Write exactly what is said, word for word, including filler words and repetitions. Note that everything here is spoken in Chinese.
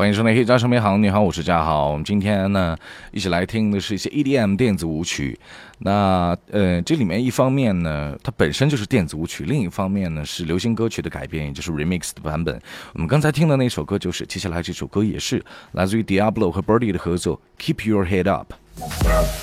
欢迎收听黑加声美好，你好，我是嘉豪。我们今天呢，一起来听的是一些 E D M 电子舞曲。那呃，这里面一方面呢，它本身就是电子舞曲；另一方面呢，是流行歌曲的改编，也就是 remix 的版本。我们刚才听的那首歌就是，接下来这首歌也是来自于 Diablo 和 Birdy 的合作，《Keep Your Head Up》。